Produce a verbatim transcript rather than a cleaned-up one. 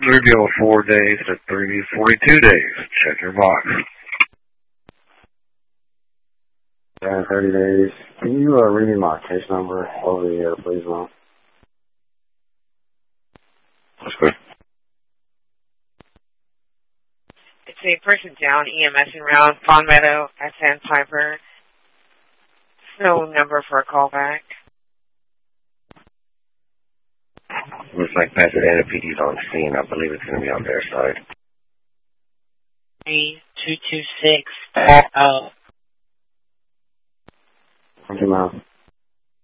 Bluegill four days to three forty-two days. Check your box. Uh, thirty days. Can you uh, read me my case number over the air, please, Mom? That's good. It's a person down, E M S en route, Fawn Meadow, Sandpiper. No number for a callback. Looks like Pasadena P D's on scene. I believe it's going to be on their side. three two two six. Oh. Thank you, Mom.